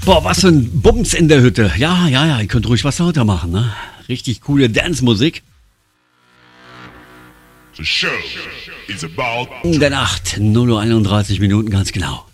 Boah, was für ein Bums in der Hütte. Ja, ihr könnt ruhig was lauter machen, ne? Richtig coole Dance-Musik. The show is about In der Nacht, 0:31 Minuten, ganz genau.